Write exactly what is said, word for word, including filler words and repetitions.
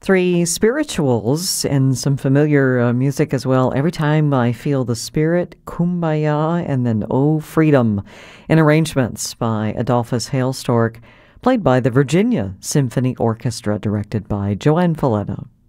Three spirituals and some familiar uh, music as well. Every Time I Feel the Spirit, Kumbaya, and then Oh Freedom, in arrangements by Adolphus Hailstork, played by the Virginia Symphony Orchestra, directed by Joanne Falletta.